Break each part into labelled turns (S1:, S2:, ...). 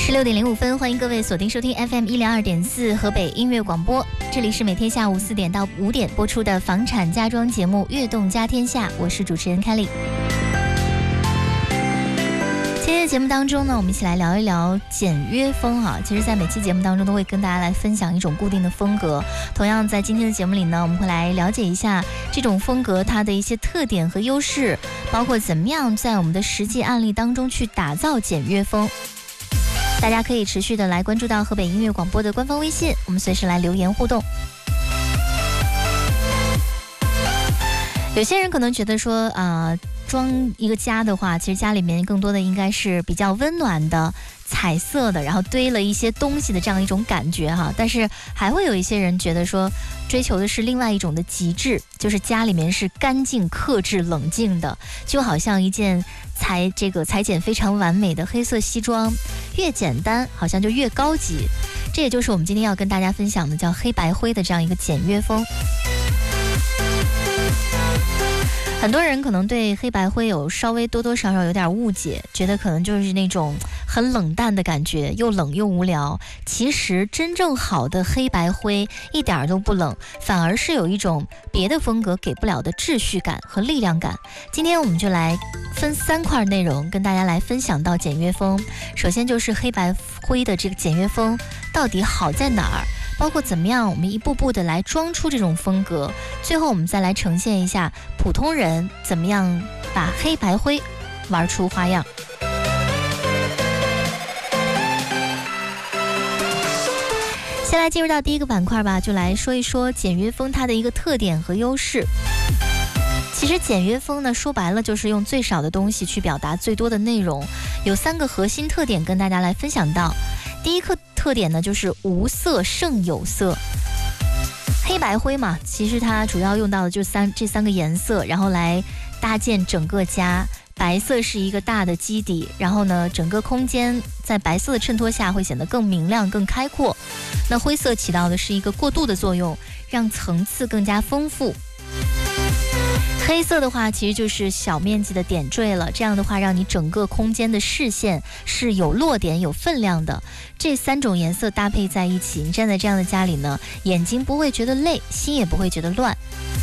S1: 16:05，欢迎各位锁定收听 FM 102.4河北音乐广播，这里是每天下午4点到5点播出的房产家装节目《悦动家天下》，我是主持人 Kelly。今天的节目当中呢，我们一起来聊一聊简约风啊。其实在每期节目当中都会跟大家来分享一种固定的风格，同样在今天的节目里呢，我们会来了解一下这种风格它的一些特点和优势，包括怎么样在我们的实际案例当中去打造简约风。大家可以持续的来关注到河北音乐广播的官方微信，我们随时来留言互动。有些人可能觉得说装一个家的话，其实家里面更多的应该是比较温暖的、彩色的，然后堆了一些东西的这样一种感觉哈。但是还会有一些人觉得说，追求的是另外一种的极致，就是家里面是干净、克制、冷静的，就好像一件裁剪非常完美的黑色西装，越简单好像就越高级。这也就是我们今天要跟大家分享的叫黑白灰的这样一个简约风。很多人可能对黑白灰有稍微多多少少有点误解，觉得可能就是那种很冷淡的感觉，又冷又无聊。其实真正好的黑白灰一点都不冷，反而是有一种别的风格给不了的秩序感和力量感。今天我们就来分3块内容跟大家来分享到简约风。首先就是黑白灰的这个简约风到底好在哪儿，包括怎么样我们一步步的来装出这种风格，最后我们再来呈现一下普通人怎么样把黑白灰玩出花样。先来进入到第一个板块吧，就来说一说简约风它的一个特点和优势。其实简约风呢，说白了就是用最少的东西去表达最多的内容，有3个核心特点跟大家来分享到。第一个特点呢，就是无色胜有色。黑白灰嘛，其实它主要用到的就是这3个颜色，然后来搭建整个家。白色是一个大的基底，然后呢，整个空间在白色的衬托下会显得更明亮、更开阔。那灰色起到的是一个过渡的作用，让层次更加丰富。黑色的话其实就是小面积的点缀了，这样的话让你整个空间的视线是有落点有分量的。这3种颜色搭配在一起，你站在这样的家里呢，眼睛不会觉得累，心也不会觉得乱。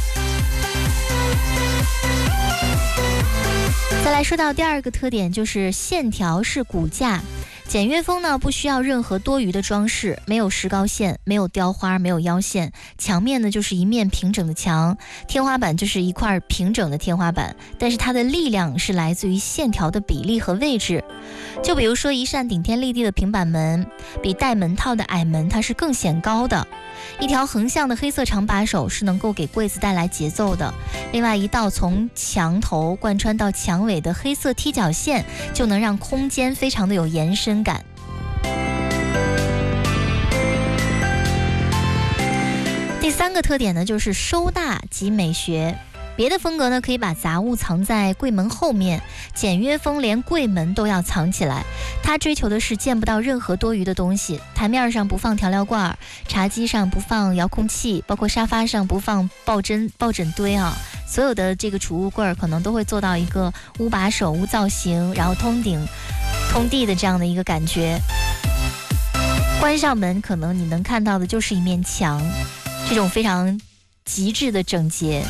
S1: 再来说到第2个特点，就是线条是骨架。简约风呢，不需要任何多余的装饰，没有石膏线，没有雕花，没有腰线，墙面呢就是一面平整的墙，天花板就是一块平整的天花板，但是它的力量是来自于线条的比例和位置。就比如说一扇顶天立地的平板门，比带门套的矮门它是更显高的，一条横向的黑色长把手是能够给柜子带来节奏的，另外一道从墙头贯穿到墙尾的黑色踢脚线就能让空间非常的有延伸感。第3个特点呢，就是收纳及美学。别的风格呢，可以把杂物藏在柜门后面，简约风连柜门都要藏起来。它追求的是见不到任何多余的东西，台面上不放调料罐，茶几上不放遥控器，包括沙发上不放抱枕堆啊。所有的这个储物柜可能都会做到一个无把手、无造型，然后通顶通地的这样的一个感觉。关上门，可能你能看到的就是一面墙，这种非常极致的整洁。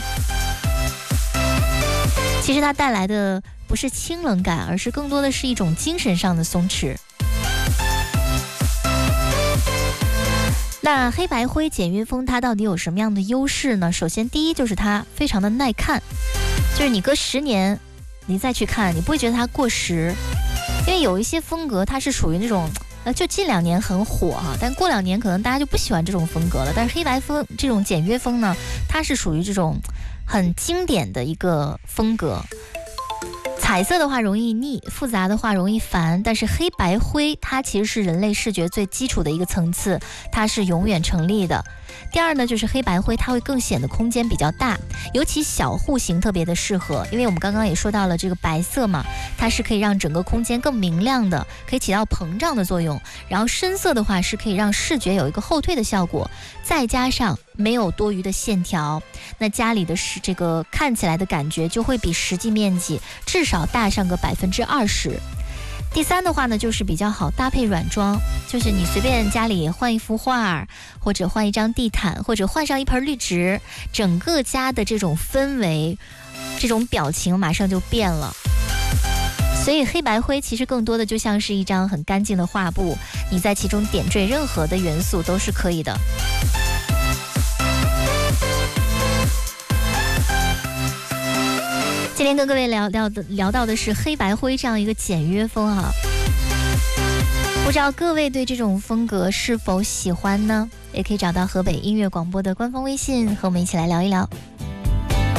S1: 其实它带来的不是清冷感，而是更多的是一种精神上的松弛。那黑白灰简约风它到底有什么样的优势呢？首先第一就是它非常的耐看，就是你隔10年你再去看，你不会觉得它过时。因为有一些风格它是属于那种就近2年很火哈，但过2年可能大家就不喜欢这种风格了。但是黑白风这种简约风呢，它是属于这种很经典的一个风格。彩色的话容易腻，复杂的话容易烦，但是黑白灰它其实是人类视觉最基础的一个层次，它是永远成立的。第二呢，就是黑白灰它会更显得空间比较大，尤其小户型特别的适合，因为我们刚刚也说到了这个白色嘛，它是可以让整个空间更明亮的，可以起到膨胀的作用。然后深色的话是可以让视觉有一个后退的效果，再加上没有多余的线条，那家里的这个看起来的感觉就会比实际面积至少大上个20%。 第三的话呢，就是比较好搭配软装，就是你随便家里换一幅画，或者换一张地毯，或者换上一盆绿植，整个家的这种氛围，这种表情马上就变了。所以黑白灰其实更多的就像是一张很干净的画布，你在其中点缀任何的元素都是可以的。今天跟各位聊到的是黑白灰这样一个简约风啊，不知道各位对这种风格是否喜欢呢？也可以找到河北音乐广播的官方微信和我们一起来聊一聊。